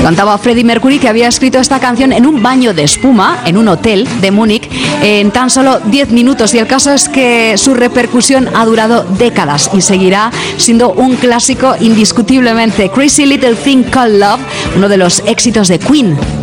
Contaba Freddie Mercury que había escrito esta canción en un baño de espuma en un hotel de Múnich en tan solo 10 minutos, y el caso es que su repercusión ha durado décadas y seguirá siendo un clásico indiscutiblemente. Crazy Little Thing Called Love, uno de los éxitos de Queen.